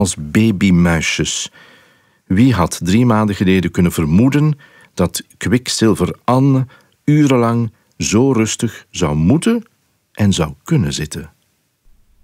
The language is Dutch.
als babymuisjes. Wie had 3 maanden geleden kunnen vermoeden dat Kwikzilver Anne urenlang zo rustig zou moeten en zou kunnen zitten?